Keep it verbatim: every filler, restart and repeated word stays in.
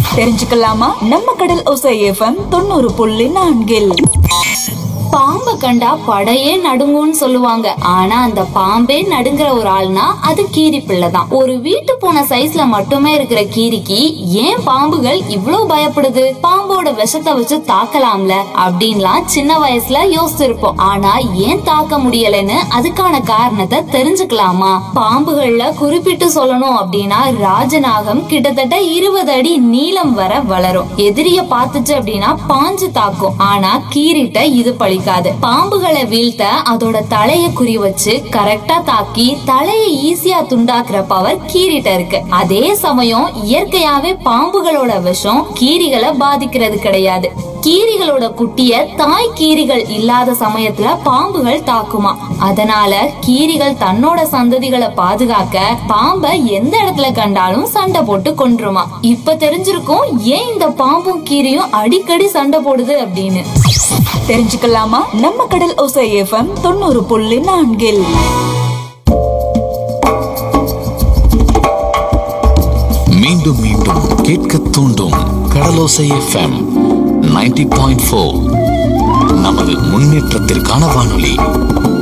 தெரிஞ்சுக்கலாமா? நம்ம கடல் ஓசை எஃப்எம் தொண்ணூறு புள்ளி நான்கில் பாம்பை கண்டா படையே நடுங்கும்னு சொல்லுவாங்க. ஆனா அந்த பாம்பே நடுங்குற ஒரு ஆள்னா அது கீரி பிள்ளைதான். ஒரு வீட்டு பூனை சைஸ்ல மட்டுமே இருக்கிற கீரிக்கு ஏன் பாம்புகள் இவ்ளோ பயப்படுது? பாம்போட விஷத்தை வச்சு தாக்கலாம்ல அப்படின்லாம் சின்ன வயசுல யோசிச்சிருப்போம். ஆனா ஏன் தாக்க முடியலன்னு அதுக்கான காரணத்தை தெரிஞ்சுக்கலாமா? பாம்புகள்ல குறிப்பிட்டு சொல்லணும் அப்படின்னா ராஜநாகம் கிட்டத்தட்ட இருபது அடி நீளம் வர வளரும். எதிரிய பாத்துச்சு அப்படின்னா பாஞ்சு தாக்கும். ஆனா கீரிட்ட இது பழி பாம்புகளை வீழ்த்த அதோட தலைய குறி வச்சு கரெக்டா தாக்கி தலையை ஈஸியா துண்டாக்குற பவர் கீரிட்ட இருக்கு. அதே சமயம் இயற்கையாவே பாம்புகளோட விஷம் கீரிகளை பாதிக்கிறது கிடையாது. கீரிகளோட குட்டிய தாய் கீரிகள் இல்லாத சமயத்துல பாம்புகள் தாக்குமா. அதனால கீரிகள் தன்னோட சந்ததிகளை பாதுகாக்க பாம்பை எந்த இடத்துல கண்டாலும் சண்டை போட்டு கொன்றுமா. இப்ப தெரிஞ்சிருக்கும் ஏன் இந்த பாம்பும் கீரியும் அடிக்கடி சண்டை போடுது அப்படின்னு. தெரிஞ்சுக்கலாமா? நம்ம கடல் ஓசை எஃப்எம் தொண்ணூறு புள்ளி நான்கில் மீண்டும் மீண்டும் கேட்க தூண்டும் கடலோசை எஃப்எம் நைன்டி பாயிண்ட் ஃபோர் நமது முன்னேற்றத்திற்கான வானொலி.